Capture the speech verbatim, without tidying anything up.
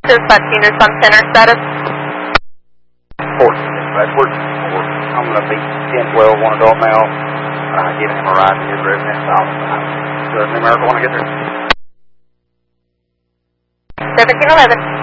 Dispatch unit on center status. fourteen, dispatch, fourteen, four. I'm going to be ten twelve, one adult male, uh, giving him a ride to his residence. Does New America want to get there? seventeen eleven.